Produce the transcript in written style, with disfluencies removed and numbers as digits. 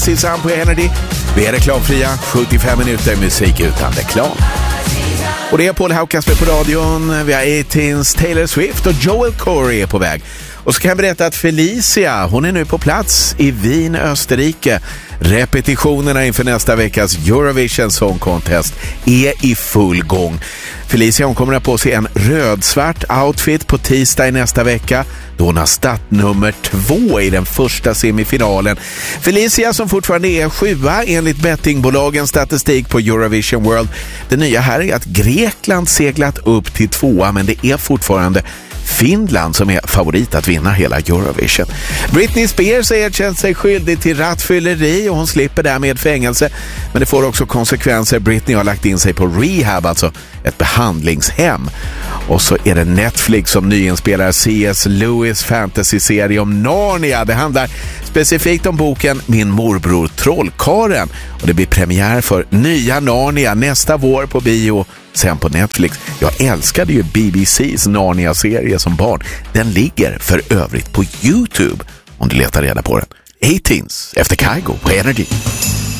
Sissan på Energy. Vi är reklamfria, 75 minuter musik utan reklam. Och det är Paul Haukasper på radion. Vi har 18s, Taylor Swift och Joel Corey är på väg. Och så kan jag berätta att Felicia, hon är nu på plats i Wien, Österrike. Repetitionerna inför nästa veckas Eurovision Song Contest är i full gång. Felicia, hon kommer att på sig en rödsvart outfit på tisdag i nästa vecka. Då hon har startnummer 2 i den första semifinalen. Felicia som fortfarande är 7:a enligt bettingbolagens statistik på Eurovision World. Det nya här är att Grekland seglat upp till 2:a, men det är fortfarande Finland som är favorit att vinna hela Eurovision. Britney Spears erkänt sig skyldig till rattfylleri och hon slipper därmed fängelse. Men det får också konsekvenser. Britney har lagt in sig på rehab, alltså ett behandlingshem. Och så är det Netflix som nyinspelar C.S. Lewis fantasy-serie om Narnia. Det handlar specifikt om boken Min morbror Trollkaren. Och det blir premiär för nya Narnia nästa vår på bio, sen på Netflix. Jag älskade ju BBCs Narnia-serie som barn. Den ligger för övrigt på YouTube om du letar reda på den. 18s efter Kygo på Energy.